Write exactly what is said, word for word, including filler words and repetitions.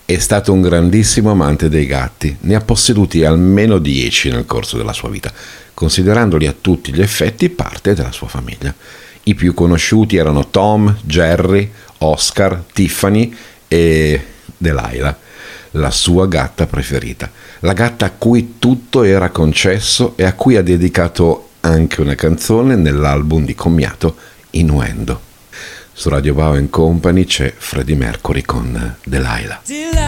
È stato un grandissimo amante dei gatti, ne ha posseduti almeno dieci nel corso della sua vita, considerandoli a tutti gli effetti parte della sua famiglia. I più conosciuti erano Tom, Jerry, Oscar, Tiffany e Delilah, la sua gatta preferita, la gatta a cui tutto era concesso e a cui ha dedicato anche una canzone nell'album di commiato Innuendo. Su Radio Wow and Company c'è Freddie Mercury con Delilah.